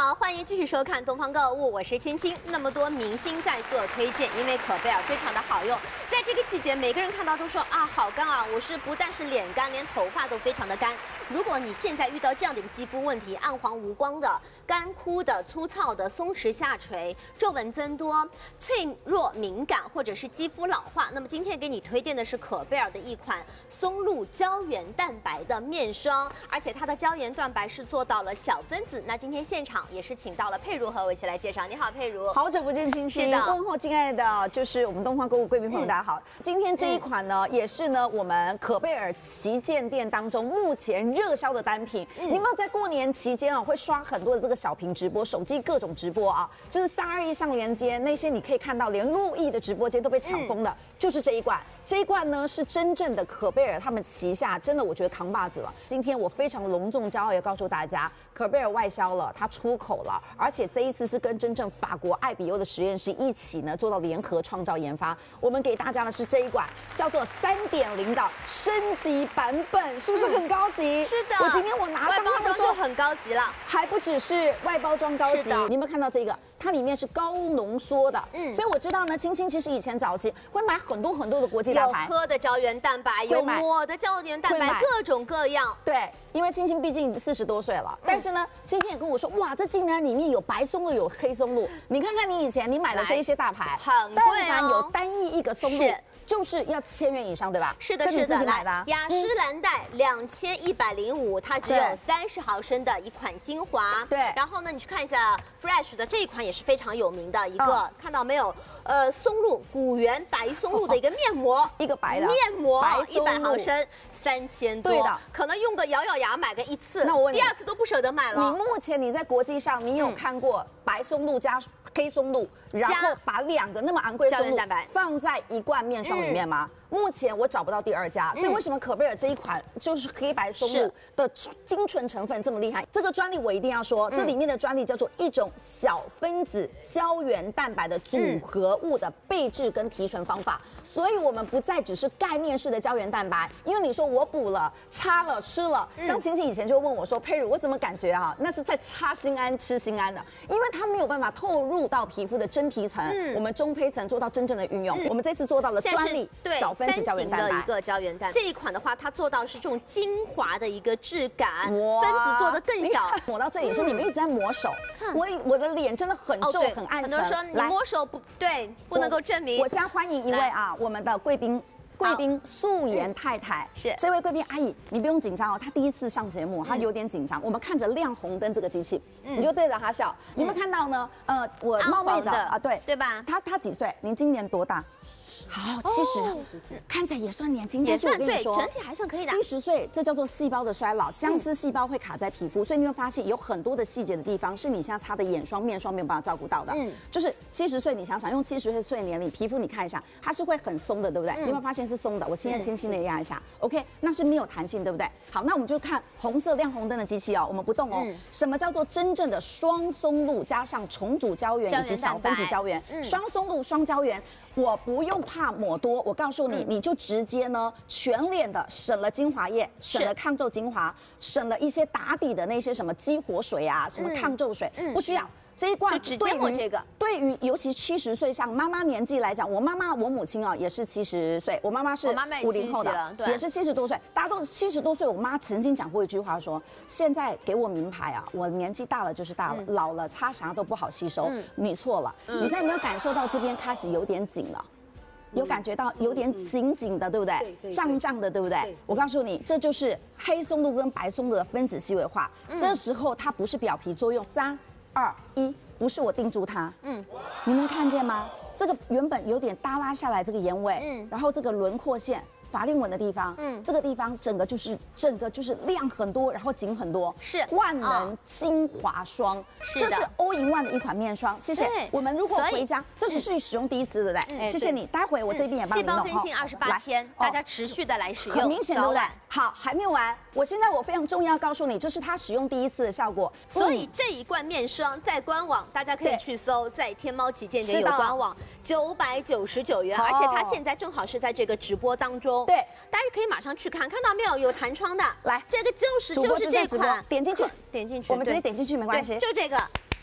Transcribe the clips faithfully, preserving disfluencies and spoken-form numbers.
好，欢迎继续收看《东方购物》，我是青青。那么多明星在做推荐，因为可贝尔非常的好用，在这个季节，每个人看到都说啊，好干啊！我是不但是脸干，连头发都非常的干。如果你现在遇到这样的一个肌肤问题，暗黄无光的、干枯的、粗糙的、松弛下垂、皱纹增多、脆弱敏感，或者是肌肤老化，那么今天给你推荐的是可贝尔的一款松露胶原蛋白的面霜，而且它的胶原蛋白是做到了小分子。那今天现场也是请到了佩如和我一起来介绍。你好，佩如。 好久不见，青青。问候敬爱的，就是我们东方购物贵宾朋友，大家好。今天这一款呢，也是呢我们可贝尔旗舰店当中目前热销的单品。嗯、你们在过年期间啊，会刷很多的这个小屏直播，手机各种直播啊，就是三二一上连接那些，你可以看到连路易的直播间都被抢疯了，嗯、就是这一罐。这一罐呢是真正的可贝尔他们旗下，真的我觉得扛把子了。今天我非常隆重骄傲要告诉大家，可贝尔外销了，它出口了，而且这一次是跟真正法国艾比欧的实验室一起呢做到联合创造研发。我们给大家的是这一款叫做 三点零 的升级版本，是不是很高级？ 嗯、是的。 我今天我拿上外包装就很高级了， 还不只是外包装高级，你有没有看到这个？它里面是高浓缩的，嗯，所以我知道呢，青青其实以前早期会买很多很多的国际大牌， 有喝的胶原蛋白，有抹的胶原蛋白，各种各样。 对，因为青青毕竟四十多岁了，但是呢，青青也跟我说，哇，这竟然里面有白松露，有黑松露。你看看你以前你买的这一些大牌， 很贵哦， 但凡有单一一个松露。就是要千元以上，对吧？ 是的，是的。来，雅诗兰黛两千一百零五，它只有三十毫升的一款精华。 对。 然后呢，你去看一下 Fresh 的这一款也是非常有名的一个，嗯、看到没有？呃，松露古源白松露的一个面膜，哦、 一个白的面膜，一百毫升。三千多， 对的， 可能用个咬咬牙买个一次， 那我问你， 第二次都不舍得买了。 你目前你在国际上，你有看过白松露加黑松露，然后把两个那么昂贵的松露放在一罐面霜里面吗？嗯、目前我找不到第二家，所以为什么可贝尔这一款就是黑白松露的精纯成分这么厉害？这个专利我一定要说，这里面的专利叫做一种小分子胶原蛋白的组合物的备制跟提纯方法，所以我们不再只是概念式的胶原蛋白，因为你说我补了、擦了、吃了，像晴晴以前就问我说：“佩如，我怎么感觉啊，那是在擦心安、吃心安的？因为它没有办法透入到皮肤的真皮层，嗯、我们中胚层做到真正的运用。嗯、我们这次做到了专利小分子胶原蛋白的一个胶原蛋白。这一款的话，它做到是这种精华的一个质感，分子做的更小。 抹到这里，说你们一直在抹手，嗯、我我的脸真的很皱、哦、很暗沉。 很多人说你摸手不对，不能够证明。 我现在欢迎一位啊，我们的贵宾。”贵宾素颜太太、嗯、是这位贵宾阿姨，你不用紧张哦。她第一次上节目，她有点紧张。嗯、我们看着亮红灯这个机器，嗯、你就对着她笑。嗯、你有没有看到呢？呃，我冒昧的啊，对对吧？ 她她几岁？您今年多大？好，七十、哦，看着也算年轻， 也算对，整体还算可以的。 七十岁，这叫做细胞的衰老，僵尸细胞会卡在皮肤，所以你会发现有很多的细节的地方是你现在擦的眼霜、面霜没有办法照顾到的。嗯，就是七十岁，你想想用七十岁的年龄，皮肤你看一下，它是会很松的，对不对？嗯、你有没有发现是松的？我现在轻轻的压一下、嗯、，OK， 那是没有弹性，对不对？好，那我们就看红色亮红灯的机器哦，我们不动哦。嗯、什么叫做真正的双松露加上重组胶原以及小分子胶原？嗯、双松露、双胶原。我不用怕抹多，我告诉你，嗯、你就直接呢全脸的省了精华液，省了抗皱精华，省了一些打底的那些什么激活水啊，什么抗皱水，嗯、不需要。这一罐直接抹这个， 对于尤其七十岁像妈妈年纪来讲，我妈妈我母亲啊也是七十岁，我妈妈是五零后的，也是七十多岁，大家都是七十多岁。我妈曾经讲过一句话说，现在给我名牌啊，我年纪大了就是大了，嗯、老了擦啥都不好吸收。嗯、你错了，嗯、你现在有没有感受到这边开始有点紧了？有感觉到有点紧紧的，对不对？胀胀的，对不对？我告诉你，这就是黑松露跟白松露的分子细微化。嗯、这时候它不是表皮作用，三二一，不是我定住它。嗯，你能看见吗？这个原本有点耷拉下来这个眼尾，嗯，然后这个轮廓线。法令纹的地方，嗯，这个地方整个就是整个就是亮很多，然后紧很多， 是万能精华霜，这是 all in one 的一款面霜。谢谢。我们如果回家，这只是使用第一次，对不对？谢谢你，待会我这边也帮你弄。 细胞更新二十八天，大家持续的来使用， 很明显，对不对？好，还没有完，我现在我非常重要告诉你，这是它使用第一次的效果。 所以这一罐面霜在官网大家可以去搜，在天猫旗舰店有官网，九百九十九元，而且它现在正好是在这个直播当中， 对， 大家可以马上去看，看到没有？有弹窗的， 来， 这个就是就是这款， 点进去， 点进去， 我们直接点进去没关系， 就这个。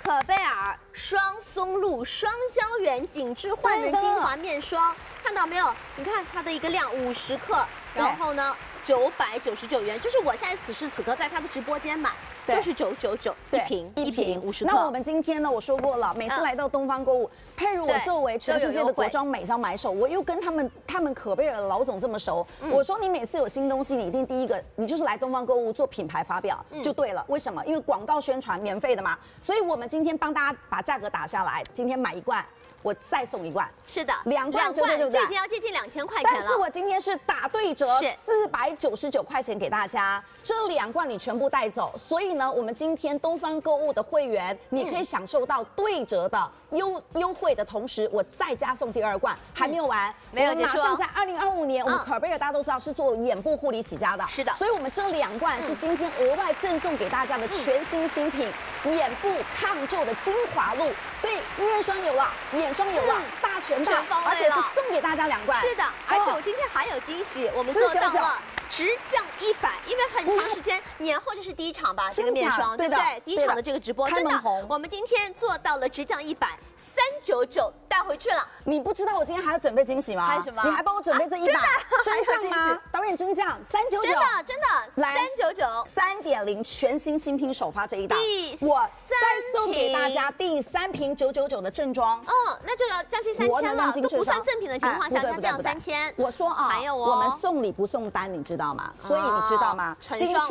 可贝尔双松露双胶原紧致焕嫩精华面霜，看到没有？你看它的一个量五十克，然后呢九百九十九元，就是我现在此时此刻在它的直播间买。就是九九九一瓶，一瓶五十克。 那我们今天呢，我说过了，每次来到东方购物，佩如我作为全世界的国妆美商买手，我又跟他们他们可贝尔的老总这么熟，我说你每次有新东西，你一定第一个你就是来东方购物做品牌发表就对了。为什么？因为广告宣传免费的嘛，所以我们今天帮大家把价格打下来，今天买一罐。我再送一罐， 是的， 两罐九九九， 这已经要接近两千块钱了。 但是我今天是打对折，四百九十九块钱给大家，这两罐你全部带走。所以呢，我们今天东方购物的会员，你可以享受到对折的优优惠的同时，我再加送第二罐，还没有完， 没有结束。 马上在二零二五年，我们可贝尔大家都知道是做眼部护理起家的， 是的。 所以我们这两罐是今天额外赠送给大家的全新新品，眼部抗皱的精华露。所以面霜有了，眼霜有了，大全大，而且是送给大家两罐。 是的，而且我今天还有惊喜，我们做到了直降一百，因为很长时间年后这是第一场吧，这个面霜对不对？第一场的这个直播真的，我们今天做到了直降一百。三九九带回去了， 你不知道我今天还要准备惊喜吗？ 还有什么？ 你还帮我准备这一把真降吗？导演真降三九九， 真的真的来三九九三点零全新新品首发这一档，我再送给大家第三瓶九九九的正装。 哦，那就要将近三千了，都不算赠品的情况下，将近三千。 我说啊， 还有哦， 我们送礼不送单，你知道吗？所以你知道吗？今天。